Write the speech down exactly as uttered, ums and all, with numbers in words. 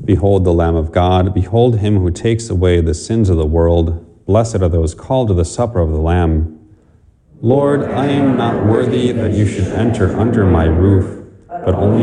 Behold the Lamb of God. Behold him who takes away the sins of the world. Blessed are those called to the supper of the Lamb. Lord, I am not worthy that you should enter under my roof, but only